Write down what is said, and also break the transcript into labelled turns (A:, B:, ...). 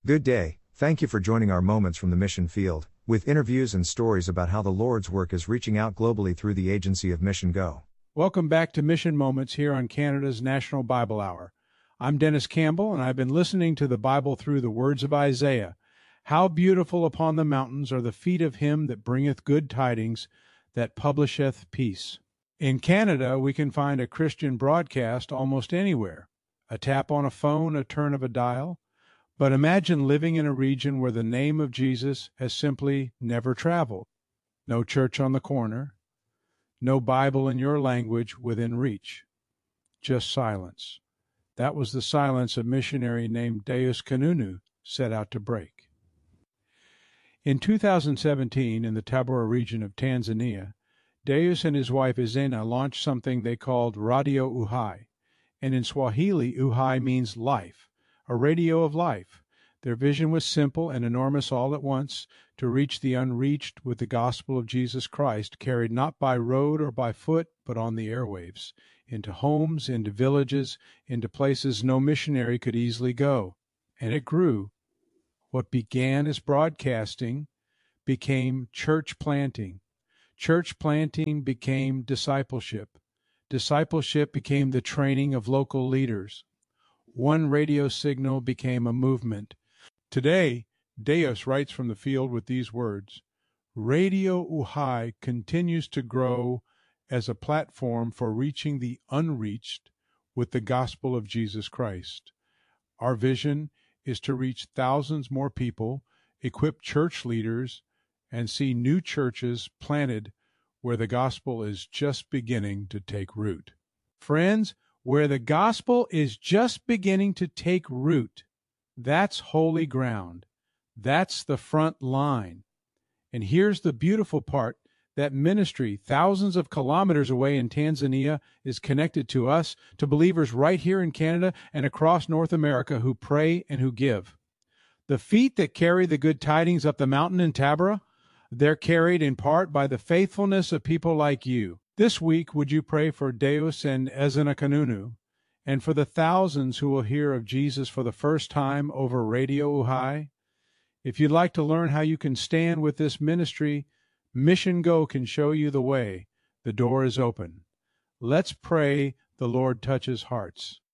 A: Good day, thank you for joining our Moments from the Mission Field, with interviews and stories about how the Lord's work is reaching out globally through the agency of Mission Go.
B: Welcome back to Mission Moments here on Canada's National Bible Hour. I'm Dennis Campbell, and I've been listening to the Bible through the words of Isaiah. How beautiful upon the mountains are the feet of him that bringeth good tidings, that publisheth peace. In Canada, we can find a Christian broadcast almost anywhere. A tap on a phone, a turn of a dial. But imagine living in a region where the name of Jesus has simply never traveled. No church on the corner. No Bible in your language within reach. Just silence. That was the silence a missionary named Deus Kanunu set out to break. In 2017, in the Tabora region of Tanzania, Deus and his wife Izena launched something they called Radio Uhai. And in Swahili, Uhai means life. A radio of life. Their vision was simple and enormous all at once, to reach the unreached with the gospel of Jesus Christ, carried not by road or by foot, but on the airwaves, into homes, into villages, into places no missionary could easily go. And it grew. What began as broadcasting became church planting. Church planting became discipleship. Discipleship became the training of local leaders. One radio signal became a movement. Today, Deus writes from the field with these words: Radio Uhai continues to grow as a platform for reaching the unreached with the gospel of Jesus Christ. Our vision is to reach thousands more people, equip church leaders, and see new churches planted where the gospel is just beginning to take root. Friends, where the gospel is just beginning to take root, that's holy ground. That's the front line. And here's the beautiful part. That ministry, thousands of kilometers away in Tanzania, is connected to us, to believers right here in Canada and across North America who pray and who give. The feet that carry the good tidings up the mountain in Tabora, they're carried in part by the faithfulness of people like you. This week, would you pray for Deus and Izena Kanunu, and for the thousands who will hear of Jesus for the first time over Radio Uhai? If you'd like to learn how you can stand with this ministry, Mission Go can show you the way. The door is open. Let's pray the Lord touches hearts.